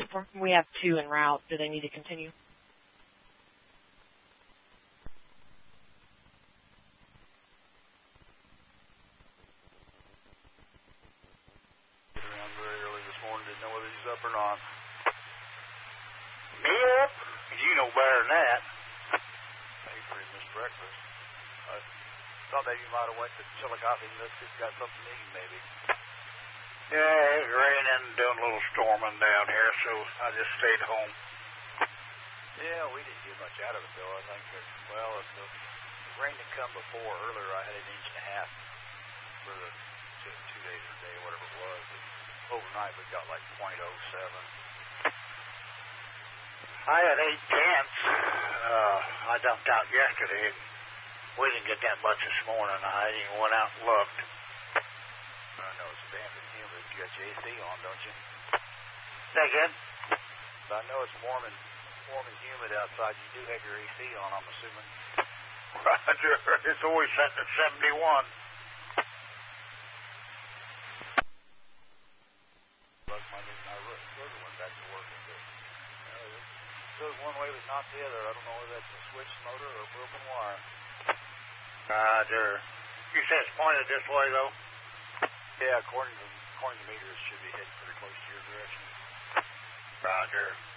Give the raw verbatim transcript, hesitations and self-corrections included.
we have two en route. Do they need to continue? Get around very early this morning. Didn't know whether he's up or not. Me up? You know better than that. Hey, for his breakfast. I thought maybe you might have went to Chillicothe and just got something to eat, maybe. Yeah, it's raining, doing a little storming down here, so I just stayed home. Yeah, we didn't get much out of it, though. I think that, well, if the rain had come before, earlier I had an inch and a half for the two, two days or a day, whatever it was. But overnight we got like point oh seven. I had eight tenths. Uh, I dumped out yesterday. We didn't get that much this morning. I even went out and looked. I know it's damp and humid. You got your A C on, don't you? Say again? I know it's warm and warm and humid outside. You do have your A C on, I'm assuming. Roger. It's always set at seventy-one. Look, my new my rotor went back to work. It uh, goes one way but not the other. I don't know whether that's a switch motor or a broken wire. Roger. You said it's pointed this way, though? Yeah, according to according to meters, it should be heading pretty close to your direction. Roger.